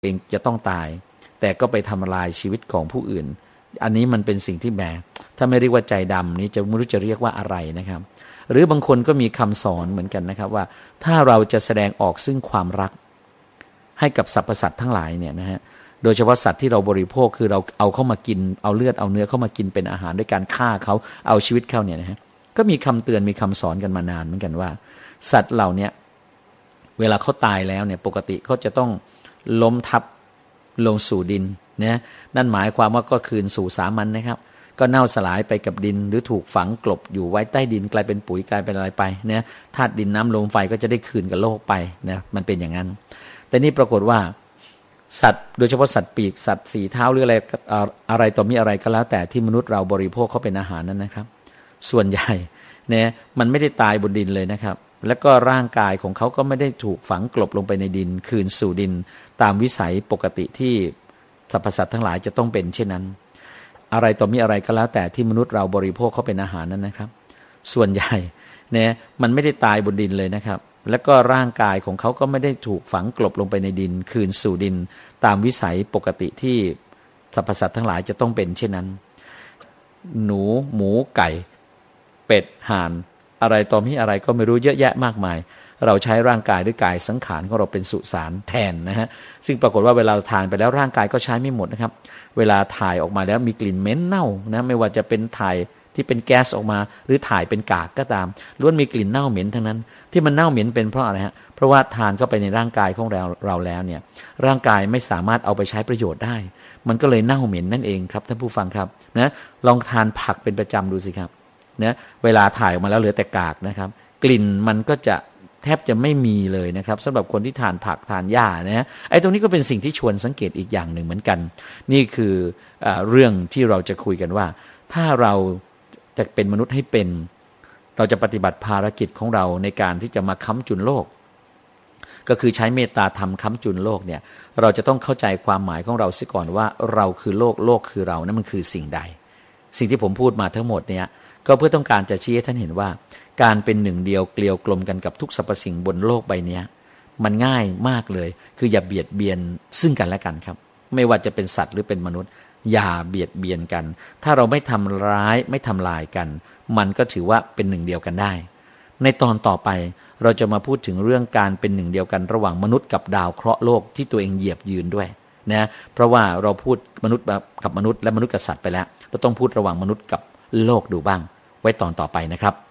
เองจะต้องตายแต่ก็ไปทำลายชีวิตของผู้อื่นอันนี้มันเป็นสิ่งที่แบบถ้าไม่เรียกว่าใจดำนี้จะไม่รู้จะเรียกว่าอะไรนะครับหรือบางคนก็มีคำสอนเหมือนกันนะครับว่าถ้าเราจะแสดงออกซึ่งความรักให้กับสรรพสัตว์ทั้งหลายเนี่ยนะฮะโดยเฉพาะสัตว์ที่เราบริโภคคือเราเอาเข้ามากินเอาเลือดเอาเนื้อเข้ามากินเป็นอาหารด้วยการฆ่าเขาเอาชีวิตเขาเนี่ยนะฮะก็มีคำเตือนมีคำสอนกันมานานเหมือนกันว่าสัตว์เหล่านี้เวลาเขาตายแล้วเนี่ยปกติเขาจะต้องล้มทับลงสู่ดินนะนั่นหมายความว่าก็คืนสู่สามัญนะครับก็เน่าสลายไปกับดินหรือถูกฝังกลบอยู่ไว้ใต้ดินกลายเป็นปุ๋ยกลายเป็นอะไรไปเนี่ยธาตุดินน้ำลมไฟก็จะได้คืนกับโลกไปนะมันเป็นอย่างนั้นแต่นี่ปรากฏว่าสัตว์โดยเฉพาะสัตว์ปีกสัตว์สี่เท้าหรืออะไรต่อมีอะไรก็แล้วแต่ที่มนุษย์เราบริโภคเขาเป็นอาหารนั้นนะครับส่วนใหญ่เนี่ยมันไม่ได้ตายบนดินเลยนะครับแล้วก็ร่างกายของเขาก็ไม่ได้ถูกฝังกลบลงไปในดินคืนสู่ดินตามวิสัยปกติที่สรรพสัตว์ทั้งหลายจะต้องเป็นเช่นนั้นอะไรต่อมีอะไรก็แล้วแต่ที่มนุษย์เราบริโภคเขาเป็นอาหารนั้นนะครับส่วนใหญ่เนี่ยมันไม่ได้ตายบนดินเลยนะครับแล้วก็ร่างกายของเขาก็ไม่ได้ถูกฝังกลบลงไปในดินคืนสู่ดินตามวิสัยปกติที่สรรพสัตว์ทั้งหลายจะต้องเป็นเช่นนั้นหนูหมูไก่เป็ดห่านอะไรต่อมีอะไรก็ไม่รู้เยอะแยะมากมายเราใช้ร่างกายด้วยกายสังขารของเราเป็นสุสานแทนนะฮะซึ่งปรากฏว่าเวลาทานไปแล้วร่างกายก็ใช้ไม่หมดนะครับเวลาถ่ายออกมาแล้วมีกลิ่นเหม็นเน่านะไม่ว่าจะเป็นถ่ายที่เป็นแก๊สออกมาหรือถ่ายเป็นกากก็ตามล้วนมีกลิ่นเน่าเหม็นทั้งนั้นที่มันเน่าเหม็นเป็นเพราะอะไรฮะเพราะว่าทานเข้าไปในร่างกายของเราแล้วเนี่ยร่างกายไม่สามารถเอาไปใช้ประโยชน์ได้มันก็เลยเน่าเหม็นนั่นเองครับท่านผู้ฟังครับนะลองทานผักเป็นประจำดูสิครับนะเวลาถ่ายออกมาแล้วเหลือแต่กากนะครับกลิ่นมันก็จะแทบจะไม่มีเลยนะครับสำหรับคนที่ทานผักทานหญ้านะฮะไอ้ตรงนี้ก็เป็นสิ่งที่ชวนสังเกตอีกอย่างหนึ่งเหมือนกันนี่คือเรื่องที่เราจะคุยกันว่าถ้าเราจะเป็นมนุษย์ให้เป็นเราจะปฏิบัติภารกิจของเราในการที่จะมาค้ำจุนโลกก็คือใช้เมตตาธรรมค้ำจุนโลกเนี่ยเราจะต้องเข้าใจความหมายของเราเสียก่อนว่าเราคือโลกโลกคือเรานั่นมันคือสิ่งใดสิ่งที่ผมพูดมาทั้งหมดเนี่ยก็เพื่อต้องการจะชี้ให้ท่านเห็นว่าการเป็นหนึ่งเดียวเกลียวกลมกันกับทุกสรรพสิ่งบนโลกใบนี้มันง่ายมากเลยคืออย่าเบียดเบียนซึ่งกันและกันครับไม่ว่าจะเป็นสัตว์หรือเป็นมนุษย์อย่าเบียดเบียนกันถ้าเราไม่ทำร้ายไม่ทำลายกันมันก็ถือว่าเป็นหนึ่งเดียวกันได้ในตอนต่อไปเราจะมาพูดถึงเรื่องการเป็นหนึ่งเดียวกันระหว่างมนุษย์กับดาวเคราะห์โลกที่ตัวเองเหยียบยืนด้วยนะเพราะว่าเราพูดมนุษย์กับมนุษย์และมนุษย์กับสัตว์ไปแล้วเราต้องพูดระหว่างมนุษย์กับโลกดูบ้างไว้ตอนต่อไปนะครับ